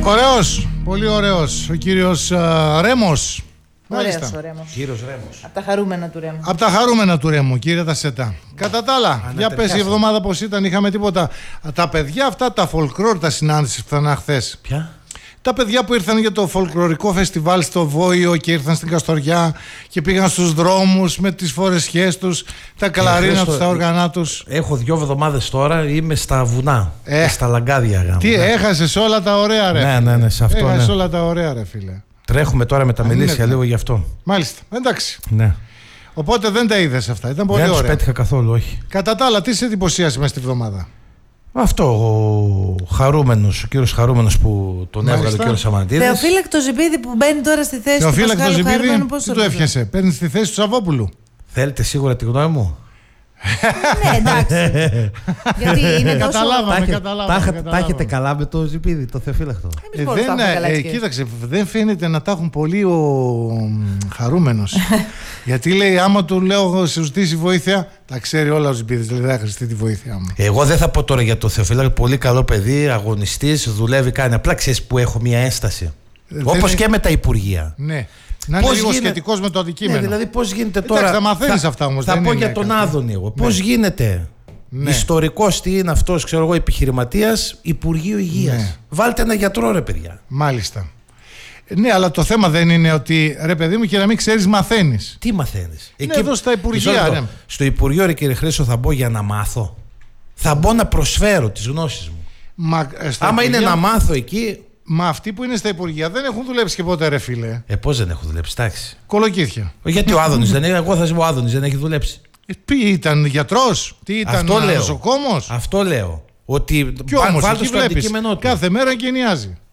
Ωραίος, πολύ ωραίος. Ο κύριος Ρέμος. Ωραίος ο Ρέμος. Κύριος Ρέμος. Από τα χαρούμενα του Ρέμου. Από τα χαρούμενα του Ρέμου, κύριε Τασέτα. Κατά τα άλλα, για πες η εβδομάδα πως ήταν, είχαμε τίποτα. Τα παιδιά αυτά, τα folklore, τα συνάντησες που ήταν χθες. Ποια? Τα παιδιά που ήρθαν για το φολκλωρικό φεστιβάλ στο Βόιο και ήρθαν στην Καστοριά και πήγαν στους δρόμους με τις φορεσιές τους, τα καλαρίνα τους, τα όργανά τους. Έχω 2 εβδομάδες τώρα, είμαι στα βουνά, στα λαγκάδια. Τι, έχασες όλα τα ωραία, ρε. Ναι, σε αυτό. Έχασες όλα τα ωραία, ρε φίλε. Τρέχουμε τώρα με τα μελίσια λίγο γι' αυτό. Μάλιστα, εντάξει. Ναι. Οπότε δεν τα είδες αυτά, ήταν πολύ Δεν τους ωραία. πέτυχα καθόλου, όχι. Κατά τα άλλα, τι σε εντυπωσίασε μες τη βδομάδα? Αυτό ο Χαρούμενος, ο κύριος Χαρούμενος που τον έβγαλε ο κύριος Σαμαντίδης. Θεοφύλακτο Ζιμπίδη που μπαίνει τώρα στη θέση του Θεοφύλακτο Πασχάλου Ζιμπίδη, Χαρούμενου, πώς τι του έφιασε? Παίρνει στη θέση του Σαββόπουλου. Θέλετε σίγουρα τη γνώμη μου? Ναι, εντάξει. Γιατί είναι τόσο... Τα έχετε καλά με το Ζιμπίδη, το Θεοφύλακτο? Κοίταξε, δεν φαίνεται να τα έχουν πολύ ο Χαρούμενος. Γιατί λέει, άμα του λέω σε ζητήσει βοήθεια, τα ξέρει όλα ο Ζιμπίδης, δηλαδή δεν θα χρειαστεί τη βοήθειά μου. Εγώ δεν θα πω τώρα για το Θεοφύλακτο, πολύ καλό παιδί, αγωνιστής, δουλεύει, κάνει. Απλά ξέρεις που έχω μια ένσταση. Όπως και με τα Υπουργεία. Ναι. Να είναι λίγο σχετικός με το αντικείμενο. Ναι, δηλαδή πώς γίνεται τώρα. Εντάξει, θα μαθαίνεις αυτά όμως. Θα πω για τον Άδωνη εγώ. Πώς γίνεται ιστορικός, τι είναι αυτός, ξέρω εγώ, επιχειρηματίας, Υπουργείο Υγείας. Ναι. Βάλτε ένα γιατρό, ρε παιδιά. Μάλιστα. Ναι, αλλά το θέμα δεν είναι ότι, ρε παιδί μου, και να μην ξέρεις, μαθαίνεις. Τι μαθαίνεις? Εκεί εδώ στα Υπουργεία. Ναι. Στο Υπουργείο, ρε κύριε Χρήστο, θα μπω για να μάθω? Θα μπω να προσφέρω τις γνώσεις μου. Άμα είναι να μάθω εκεί. Μα αυτοί που είναι στα Υπουργεία δεν έχουν δουλέψει και ποτέ, ρε φίλε. Πώς δεν έχουν δουλέψει, εντάξει. Κολοκύθια. Γιατί ο Άδωνης δεν έχει, εγώ θα πω ο Άδωνης δεν έχει δουλέψει. Ήταν γιατρός, τι ήταν νοσοκόμος. Αυτό λέω. Ότι κι όμως βάλτε εκεί στο βλέπεις, αντικείμενό του. κάθε μέρα εγκαινιάζει.